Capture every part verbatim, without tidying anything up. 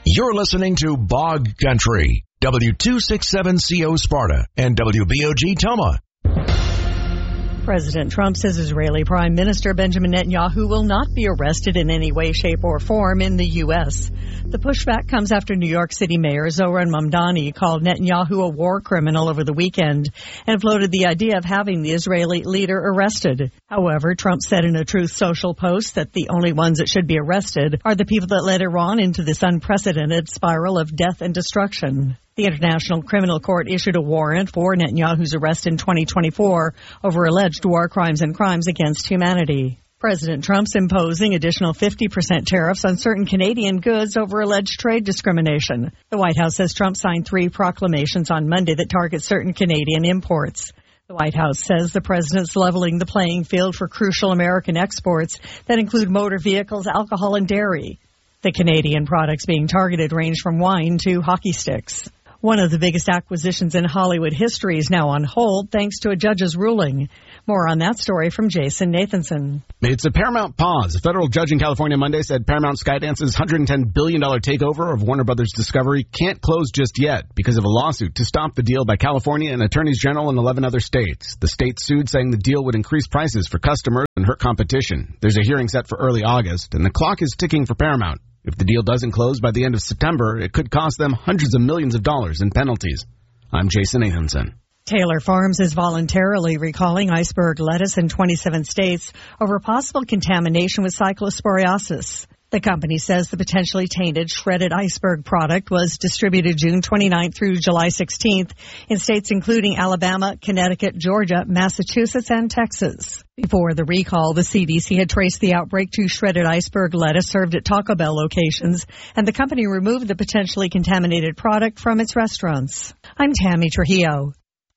You're listening to Bog Country, W two sixty-seven C O Sparta and W B O G Toma. President Trump says Israeli Prime Minister Benjamin Netanyahu will not be arrested in any way, shape, or form in the U S. The pushback comes after New York City Mayor Zohran Mamdani called Netanyahu a war criminal over the weekend and floated the idea of having the Israeli leader arrested. However, Trump said in a Truth Social post that the only ones that should be arrested are the people that led Iran into this unprecedented spiral of death and destruction. The International Criminal Court issued a warrant for Netanyahu's arrest in twenty twenty-four over alleged war crimes and crimes against humanity. President Trump's imposing additional fifty percent tariffs on certain Canadian goods over alleged trade discrimination. The White House says Trump signed three proclamations on Monday that target certain Canadian imports. The White House says the president's leveling the playing field for crucial American exports that include motor vehicles, alcohol, and dairy. The Canadian products being targeted range from wine to hockey sticks. One of the biggest acquisitions in Hollywood history is now on hold thanks to a judge's ruling. More on that story from Jason Nathanson. It's a Paramount pause. A federal judge in California Monday said Paramount Skydance's one hundred ten billion dollars takeover of Warner Brothers Discovery can't close just yet because of a lawsuit to stop the deal by California and attorneys general in eleven other states. The state sued, saying the deal would increase prices for customers and hurt competition. There's a hearing set for early August, and the clock is ticking for Paramount. If the deal doesn't close by the end of September, it could cost them hundreds of millions of dollars in penalties. I'm Jason Nathanson. Taylor Farms is voluntarily recalling iceberg lettuce in twenty-seven states over possible contamination with cyclosporiosis. The company says the potentially tainted shredded iceberg product was distributed June twenty-ninth through July sixteenth in states including Alabama, Connecticut, Georgia, Massachusetts, and Texas. Before the recall, the C D C had traced the outbreak to shredded iceberg lettuce served at Taco Bell locations, and the company removed the potentially contaminated product from its restaurants. I'm Tammy Trujillo.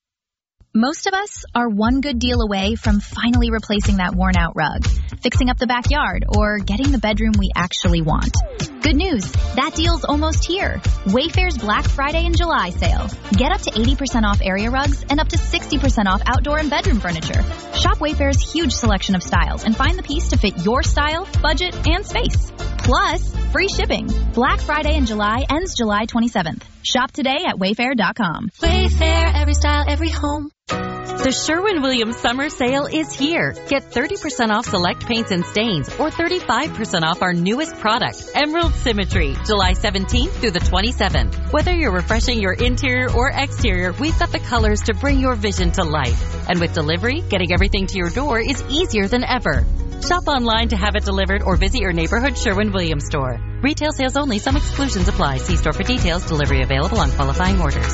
Most of us are one good deal away from finally replacing that worn-out rug, fixing up the backyard, or getting the bedroom we actually want. Good news, that deal's almost here. Wayfair's Black Friday and July sale. Get up to eighty percent off area rugs and up to sixty percent off outdoor and bedroom furniture. Shop Wayfair's huge selection of styles and find the piece to fit your style, budget, and space. Plus, free shipping. Black Friday in July ends July twenty-seventh. Shop today at wayfair dot com. Wayfair, every style, every home. The Sherwin-Williams Summer Sale is here. Get thirty percent off select paints and stains or thirty-five percent off our newest product, Emerald Symmetry, July seventeenth through the twenty-seventh. Whether you're refreshing your interior or exterior, we've got the colors to bring your vision to life. And with delivery, getting everything to your door is easier than ever. Shop online to have it delivered or visit your neighborhood Sherwin-Williams store. Retail sales only. Some exclusions apply. See store for details. Delivery available on qualifying orders.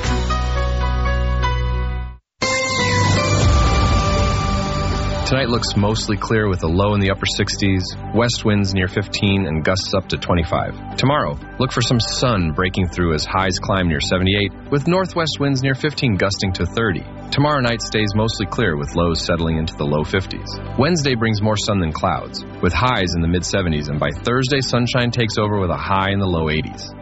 Tonight looks mostly clear with a low in the upper sixties, west winds near fifteen, and gusts up to twenty-five. Tomorrow, look for some sun breaking through as highs climb near seventy-eight, with northwest winds near fifteen gusting to thirty. Tomorrow night stays mostly clear with lows settling into the low fifties. Wednesday brings more sun than clouds, with highs in the mid-seventies, and by Thursday, sunshine takes over with a high in the low eighties.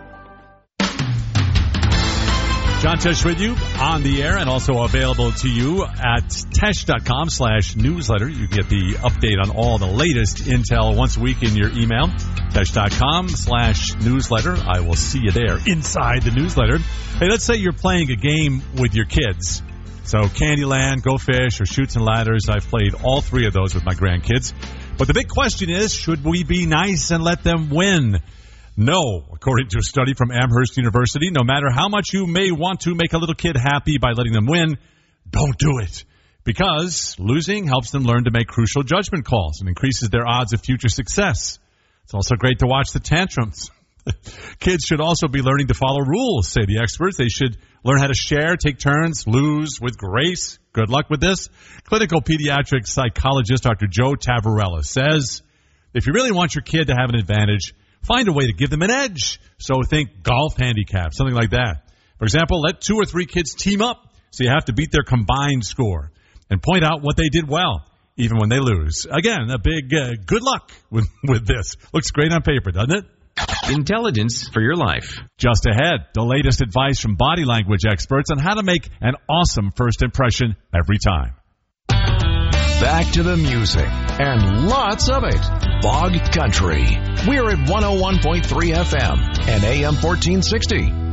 John Tesh with you on the air and also available to you at tesh.com slash newsletter. You get the update on all the latest intel once a week in your email. Tesh.com slash newsletter. I will see you there inside the newsletter. Hey, let's say you're playing a game with your kids. So Candyland, Go Fish, or Chutes and Ladders. I've played all three of those with my grandkids. But the big question is, should we be nice and let them win? No, according to a study from Amherst University, no matter how much you may want to make a little kid happy by letting them win, don't do it. Because losing helps them learn to make crucial judgment calls and increases their odds of future success. It's also great to watch the tantrums. Kids should also be learning to follow rules, say the experts. They should learn how to share, take turns, lose with grace. Good luck with this. Clinical pediatric psychologist Doctor Joe Tavarella says, if you really want your kid to have an advantage, find a way to give them an edge. So think golf handicap, something like that. For example, let two or three kids team up so you have to beat their combined score. And point out what they did well, even when they lose. Again, a big uh, good luck with, with this. Looks great on paper, doesn't it? Intelligence for your life. Just ahead, the latest advice from body language experts on how to make an awesome first impression every time. back to the music, and lots of it. Bog Country. We're at one oh one point three F M and A M fourteen sixty.